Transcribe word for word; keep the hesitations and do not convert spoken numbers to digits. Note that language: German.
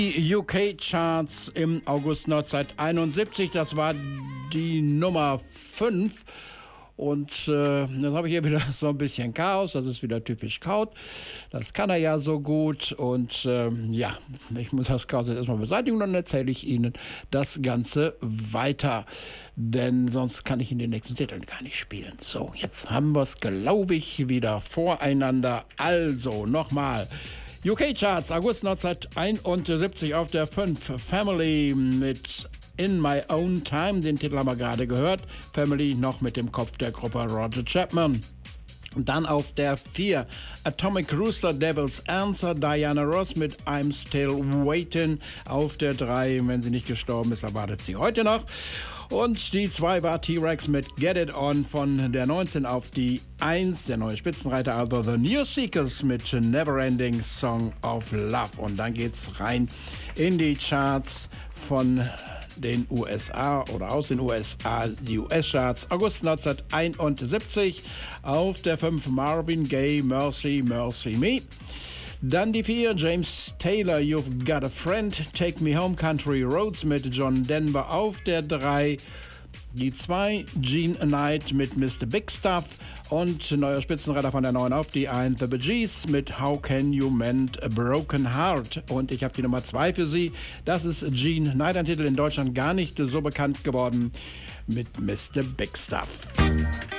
Die U K-Charts im August neunzehnhunderteinundsiebzig, das war die Nummer fünf. Und äh, dann habe ich hier wieder so ein bisschen Chaos, das ist wieder typisch Kraut. Das kann er ja so gut. Und äh, ja, ich muss das Chaos jetzt erstmal beseitigen und dann erzähle ich Ihnen das Ganze weiter. Denn sonst kann ich in den nächsten Titeln gar nicht spielen. So, jetzt haben wir es, glaube ich, wieder voreinander. Also, nochmal. U K-Charts, August neunzehnhunderteinundsiebzig auf der fünf. Family mit In My Own Time, den Titel haben wir gerade gehört. Family noch mit dem Kopf der Gruppe Roger Chapman. Dann auf der vier. Atomic Rooster, Devil's Answer, Diana Ross mit I'm Still Waiting. Auf der drei. Wenn sie nicht gestorben ist, erwartet sie heute noch. Und die zwei war T-Rex mit Get It On von der neunzehn auf die eins. Der neue Spitzenreiter, also The New Seekers mit Neverending Song of Love. Und dann geht's rein in die Charts von den U S A oder aus den U S A, die U S-Charts. August neunzehnhunderteinundsiebzig auf der fünf Marvin Gaye, Mercy, Mercy Me. Dann die vier, James Taylor, You've Got a Friend, Take Me Home, Country Roads mit John Denver auf der drei. Die zwei, Gene Knight mit Mister Big Stuff und neuer Spitzenreiter von der neun auf die eins, The Bee Gees mit How Can You Mend a Broken Heart. Und ich habe die Nummer zwei für Sie, das ist Gene Knight, ein Titel in Deutschland gar nicht so bekannt geworden mit Mister Big Stuff.